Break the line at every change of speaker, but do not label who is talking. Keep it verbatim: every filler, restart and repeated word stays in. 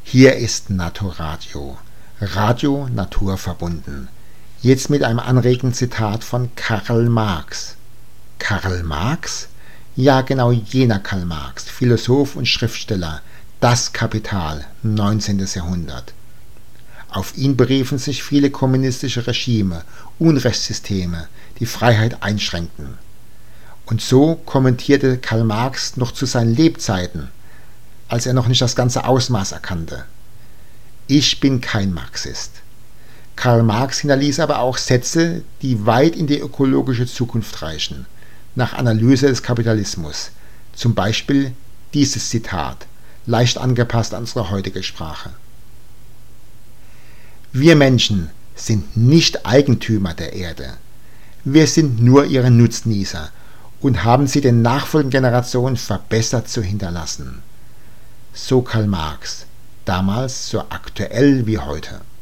Hier ist Naturradio, Radio naturverbunden. Jetzt mit einem anregenden Zitat von Karl Marx. Karl Marx? Ja, genau jener Karl Marx, Philosoph und Schriftsteller, Das Kapital, neunzehnten. Jahrhundert. Auf ihn beriefen sich viele kommunistische Regime, Unrechtssysteme, die Freiheit einschränkten. Und so kommentierte Karl Marx noch zu seinen Lebzeiten, als er noch nicht das ganze Ausmaß erkannte: Ich bin kein Marxist. Karl Marx hinterließ aber auch Sätze, die weit in die ökologische Zukunft reichen, nach Analyse des Kapitalismus. Zum Beispiel dieses Zitat, leicht angepasst an unsere heutige Sprache. Wir Menschen sind nicht Eigentümer der Erde. Wir sind nur ihre Nutznießer und haben sie den nachfolgenden Generationen verbessert zu hinterlassen. So Karl Marx, damals so aktuell wie heute.